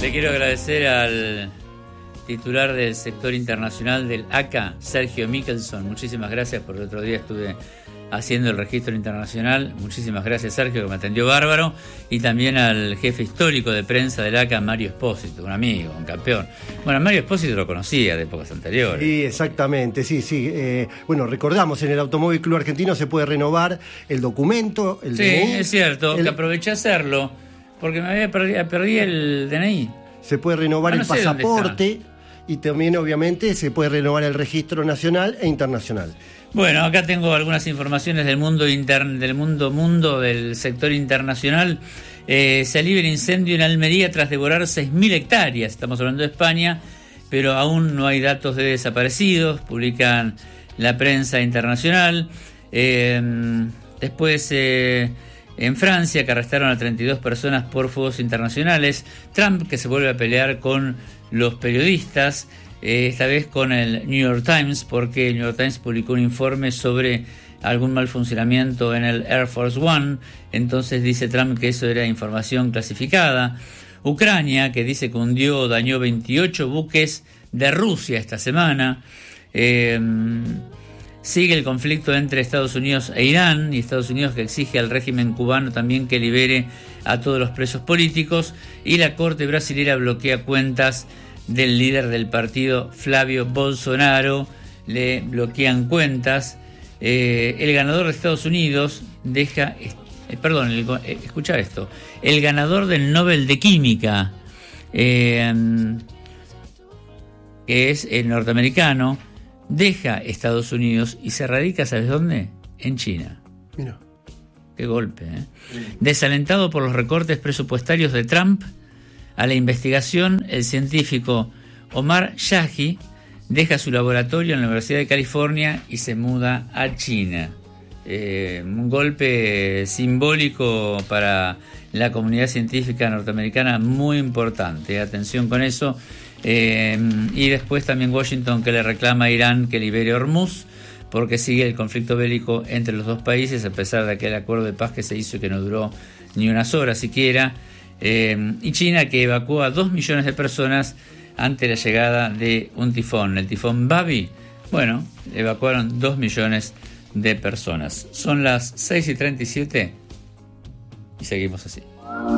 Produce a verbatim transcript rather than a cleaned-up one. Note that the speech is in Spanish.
Le quiero agradecer al titular del sector internacional del A C A, Sergio Michelson. Muchísimas gracias, porque el otro día estuve haciendo el registro internacional. Muchísimas gracias, Sergio, que me atendió bárbaro. Y también al jefe histórico de prensa del A C A, Mario Espósito, un amigo, un campeón. Bueno, Mario Espósito lo conocía de épocas anteriores. Sí, exactamente, sí, sí. Eh, bueno, recordamos, en el Automóvil Club Argentino se puede renovar el documento, el sí, D N I. Es cierto, el... que aproveché a hacerlo, porque me había perdido, perdí el D N I. Se puede renovar ah, no el pasaporte y también, obviamente, se puede renovar el registro nacional e internacional. Bueno, acá tengo algunas informaciones del mundo interno, del mundo mundo del sector internacional. Eh, se alivia el incendio en Almería tras devorar seis mil hectáreas. Estamos hablando de España, pero aún no hay datos de desaparecidos. Publican la prensa internacional. Eh, después, eh, en Francia, que arrestaron a treinta y dos personas por fuegos internacionales. Trump, que se vuelve a pelear con los periodistas. Eh, esta vez con el New York Times, porque el New York Times publicó un informe sobre algún mal funcionamiento en el Air Force One. Entonces dice Trump que eso era información clasificada. Ucrania, que dice que hundió o dañó veintiocho buques de Rusia esta semana. Eh, sigue el conflicto entre Estados Unidos e Irán, y Estados Unidos que exige al régimen cubano también que libere a todos los presos políticos, y la Corte brasilera bloquea cuentas del líder del partido, Flavio Bolsonaro. Le bloquean cuentas. Eh, el ganador de Estados Unidos deja... Eh, perdón, el, eh, escucha esto. El ganador del Nobel de Química, eh, que es el norteamericano, deja Estados Unidos y se radica, ¿sabes dónde? En China. Mira. Qué golpe, ¿eh? Desalentado por los recortes presupuestarios de Trump a la investigación, el científico Omar Shahi deja su laboratorio en la Universidad de California y se muda a China. Eh, un golpe simbólico para la comunidad científica norteamericana muy importante. Atención con eso. Eh, y después también Washington, que le reclama a Irán que libere Hormuz, porque sigue el conflicto bélico entre los dos países, a pesar de aquel acuerdo de paz que se hizo y que no duró ni unas horas siquiera. Eh, y China, que evacuó a dos millones de personas ante la llegada de un tifón, el tifón Babi. Bueno, evacuaron dos millones de personas. Son las seis y treinta y siete y seguimos así.